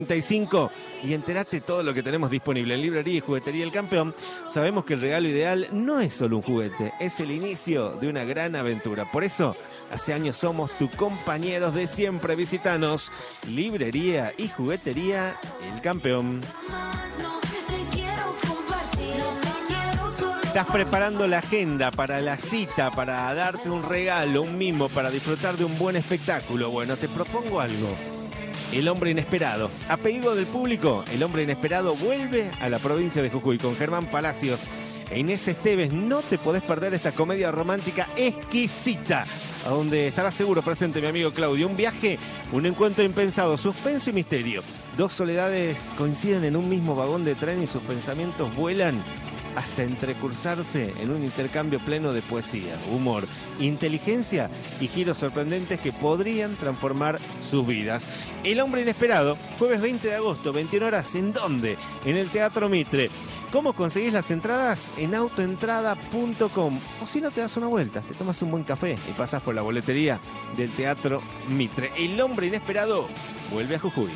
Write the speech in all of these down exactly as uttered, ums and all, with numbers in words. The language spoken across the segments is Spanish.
treinta y cinco y entérate todo lo que tenemos disponible en Librería y Juguetería El Campeón. Sabemos que el regalo ideal no es solo un juguete, es el inicio de una gran aventura. Por eso, hace años somos tus compañeros de siempre. Visitanos, Librería y Juguetería El Campeón. ¿Estás preparando la agenda para la cita, para darte un regalo, un mimo, para disfrutar de un buen espectáculo? Bueno, te propongo algo. El Hombre Inesperado. A pedido del público, El Hombre Inesperado vuelve a la provincia de Jujuy con Germán Palacios e Inés Esteves. No te podés perder esta comedia romántica exquisita, a donde estará seguro presente mi amigo Claudio. Un viaje, un encuentro impensado, suspenso y misterio. Dos soledades coinciden en un mismo vagón de tren y sus pensamientos vuelan hasta entrecursarse en un intercambio pleno de poesía, humor, inteligencia y giros sorprendentes que podrían transformar sus vidas. El Hombre Inesperado, jueves veinte de agosto, veintiuna horas, ¿en dónde? En el Teatro Mitre. ¿Cómo conseguís las entradas? En autoentrada punto com. O si no, te das una vuelta, te tomas un buen café y pasás por la boletería del Teatro Mitre. El Hombre Inesperado vuelve a Jujuy.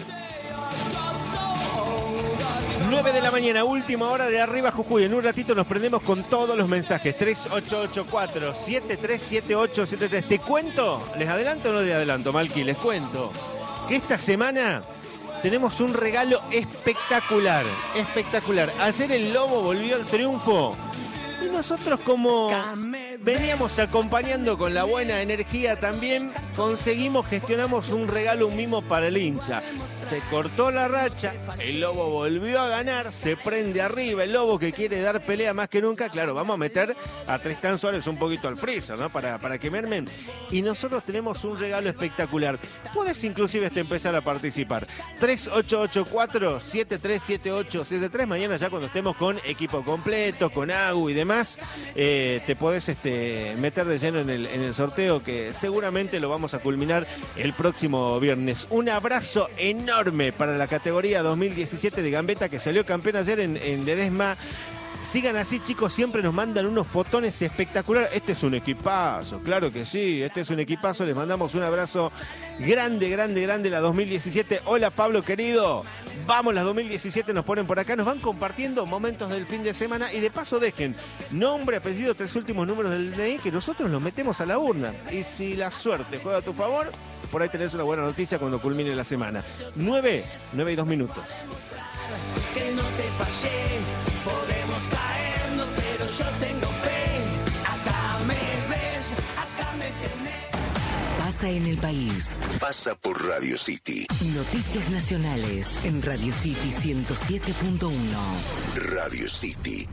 nueve de la mañana, última hora de Arriba Jujuy. En un ratito nos prendemos con todos los mensajes. tres ocho ocho cuatro, siete tres siete ocho siete tres. ¿Te cuento? ¿Les adelanto o no les adelanto, Malqui? Les cuento que esta semana tenemos un regalo espectacular. Espectacular. Ayer el Lobo volvió al triunfo. Y nosotros, como veníamos acompañando con la buena energía también, conseguimos, gestionamos un regalo, un mimo para el hincha. Se cortó la racha, el Lobo volvió a ganar, se prende arriba el Lobo que quiere dar pelea más que nunca. Claro, vamos a meter a Tristán Suárez un poquito al freezer, ¿no? Para, para que mermen. Y nosotros tenemos un regalo espectacular. Puedes inclusive este empezar a participar. tres ocho ocho cuatro, siete tres siete ocho siete tres. Mañana ya cuando estemos con equipo completo, con Agu y demás, eh, te podés este, meter de lleno en el, en el sorteo, que seguramente lo vamos a culminar el próximo viernes. Un abrazo enorme para la categoría dos mil diecisiete de Gambetta, que salió campeón ayer en, en Ledesma. Sigan así, chicos, siempre nos mandan unos fotones espectaculares. Este es un equipazo, claro que sí, este es un equipazo. Les mandamos un abrazo grande, grande, grande, la dos mil diecisiete. Hola, Pablo, querido. Vamos, las dos mil diecisiete nos ponen por acá, nos van compartiendo momentos del fin de semana y de paso dejen nombre, apellido, tres últimos números del D N I, que nosotros los metemos a la urna. Y si la suerte juega a tu favor, por ahí tenés una buena noticia cuando culmine la semana. nueve, nueve y dos minutos. Que no te fallé, podemos caernos, pero yo tengo fe. Acá me ves, acá me tenés. Pasa en el país. Pasa por Radio City. Noticias nacionales en Radio City ciento siete punto uno. Radio City.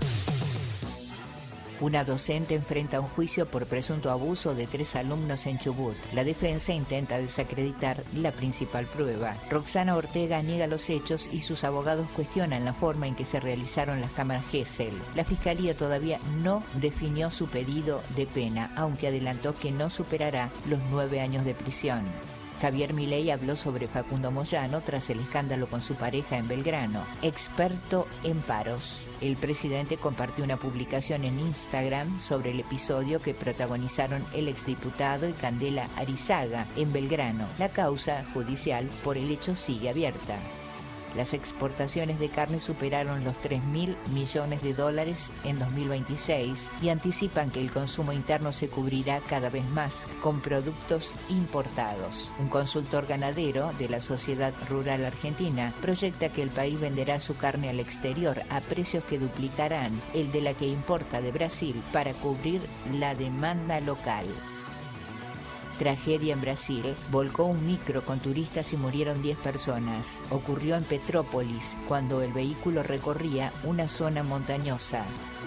Una docente enfrenta un juicio por presunto abuso de tres alumnos en Chubut. La defensa intenta desacreditar la principal prueba. Roxana Ortega niega los hechos y sus abogados cuestionan la forma en que se realizaron las cámaras Gesell. La fiscalía todavía no definió su pedido de pena, aunque adelantó que no superará los nueve años de prisión. Javier Milei habló sobre Facundo Moyano tras el escándalo con su pareja en Belgrano. Experto en paros. El presidente compartió una publicación en Instagram sobre el episodio que protagonizaron el exdiputado y Candela Arizaga en Belgrano. La causa judicial por el hecho sigue abierta. Las exportaciones de carne superaron los tres mil millones de dólares en dos mil veintiséis y anticipan que el consumo interno se cubrirá cada vez más con productos importados. Un consultor ganadero de la Sociedad Rural Argentina proyecta que el país venderá su carne al exterior a precios que duplicarán el de la que importa de Brasil para cubrir la demanda local. Tragedia en Brasil. Volcó un micro con turistas y murieron diez personas. Ocurrió en Petrópolis, cuando el vehículo recorría una zona montañosa.